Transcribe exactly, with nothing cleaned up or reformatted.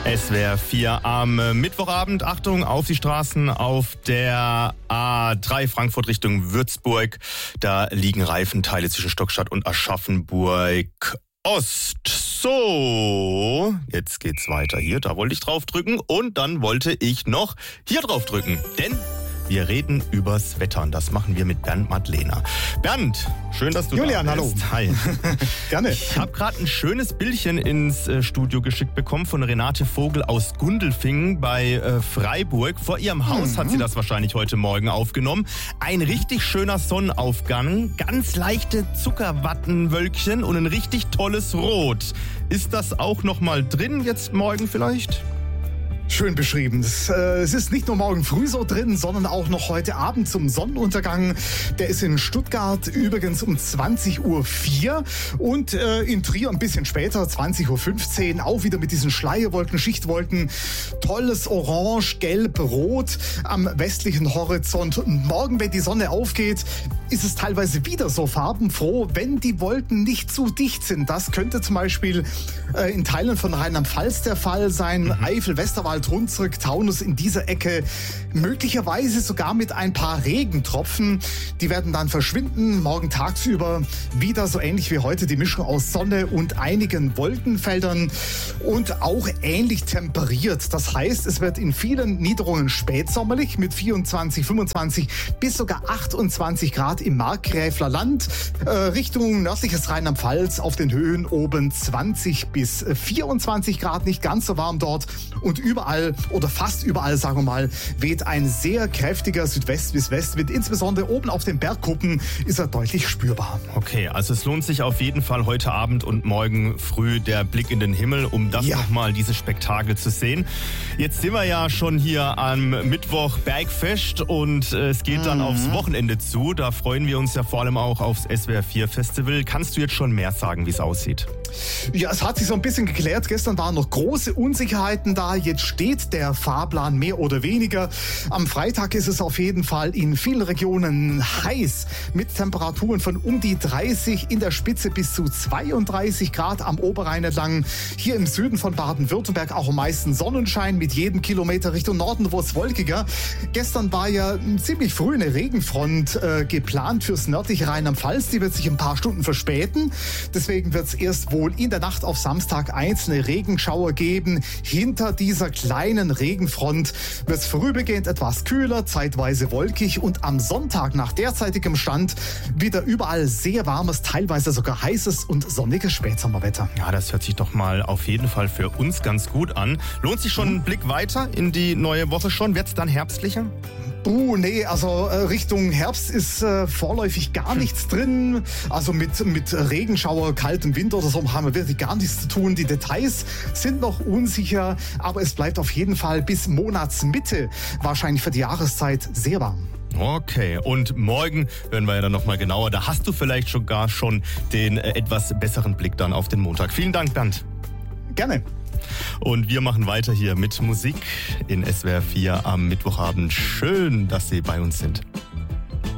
S W R vier am Mittwochabend. Achtung, auf die Straßen auf der A drei Frankfurt Richtung Würzburg. Da liegen Reifenteile zwischen Stockstadt und Aschaffenburg Ost. So, jetzt geht's weiter hier. Da wollte ich drauf drücken und dann wollte ich noch hier drauf drücken. Denn wir reden übers Wetter und das machen wir mit Bernd Madlener. Bernd, schön, dass du Julian, da bist. hallo. Hi. Gerne. Ich habe gerade ein schönes Bildchen ins äh, Studio geschickt bekommen von Renate Vogel aus Gundelfingen bei äh, Freiburg. Vor ihrem Haus mhm. hat sie das wahrscheinlich heute Morgen aufgenommen. Ein richtig schöner Sonnenaufgang, ganz leichte Zuckerwattenwölkchen und ein richtig tolles Rot. Ist das auch noch mal drin jetzt morgen vielleicht? Schön beschrieben. Es, äh, es ist nicht nur morgen früh so drin, sondern auch noch heute Abend zum Sonnenuntergang. Der ist in Stuttgart übrigens um zwanzig Uhr vier und äh, in Trier ein bisschen später, zwanzig Uhr fünfzehn, auch wieder mit diesen Schleierwolken, Schichtwolken. Tolles Orange, Gelb, Rot am westlichen Horizont. Und morgen, wenn die Sonne aufgeht, ist es teilweise wieder so farbenfroh, wenn die Wolken nicht zu dicht sind. Das könnte zum Beispiel äh, in Teilen von Rheinland-Pfalz der Fall sein. Mhm. Eifel, Westerwald, Hunsrück, Taunus in dieser Ecke, möglicherweise sogar mit ein paar Regentropfen. Die werden dann verschwinden. Morgen tagsüber wieder so ähnlich wie heute die Mischung aus Sonne und einigen Wolkenfeldern und auch ähnlich temperiert. Das heißt, es wird in vielen Niederungen spätsommerlich mit vierundzwanzig, fünfundzwanzig bis sogar achtundzwanzig Grad im Markgräfler Land. Äh, Richtung nördliches Rheinland-Pfalz auf den Höhen oben zwanzig bis vierundzwanzig Grad, nicht ganz so warm dort. Und überall oder fast überall, sagen wir mal, weht ein sehr kräftiger Südwest bis Westwind. Insbesondere oben auf den Bergkuppen ist er deutlich spürbar. Okay, also es lohnt sich auf jeden Fall heute Abend und morgen früh der Blick in den Himmel, um das ja. nochmal, dieses Spektakel zu sehen. Jetzt sind wir ja schon hier am Mittwoch Bergfest und äh, es geht dann mhm. aufs Wochenende zu. Da freuen wir uns ja vor allem auch aufs S W R vier Festival. Kannst du jetzt schon mehr sagen, wie es aussieht? Ja, es hat sich so ein bisschen geklärt. Gestern waren noch große Unsicherheiten da. Jetzt steht der Fahrplan mehr oder weniger. Am Freitag ist es auf jeden Fall in vielen Regionen heiß mit Temperaturen von um die dreißig, in der Spitze bis zu zweiunddreißig Grad am Oberrhein entlang. Hier im Süden von Baden-Württemberg auch am meisten Sonnenschein mit jedem Kilometer Richtung Norden, wo es wolkiger. Gestern war ja ziemlich früh eine Regenfront äh, geplant fürs nördliche Rheinland-Pfalz. Die wird sich ein paar Stunden verspäten. Deswegen wird es erst wohl in der Nacht auf Samstag einzelne Regenschauer geben. Hinter dieser kleinen Regenfront wird es vorübergehend etwas kühler, zeitweise wolkig und am Sonntag nach derzeitigem Stand wieder überall sehr warmes, teilweise sogar heißes und sonniges Spätsommerwetter. Ja, das hört sich doch mal auf jeden Fall für uns ganz gut an. Lohnt sich schon ein Blick weiter in die neue Woche schon? Wird es dann herbstlicher? Uh, nee, also äh, Richtung Herbst ist äh, vorläufig gar nichts drin. Also mit, mit Regenschauer, kaltem Wind oder so haben wir wirklich gar nichts zu tun. Die Details sind noch unsicher, aber es bleibt auf jeden Fall bis Monatsmitte wahrscheinlich für die Jahreszeit sehr warm. Okay, und morgen hören wir ja dann nochmal genauer. Da hast du vielleicht sogar schon den äh, etwas besseren Blick dann auf den Montag. Vielen Dank, Bernd. Gerne. Und wir machen weiter hier mit Musik in S W R vier am Mittwochabend. Schön, dass Sie bei uns sind.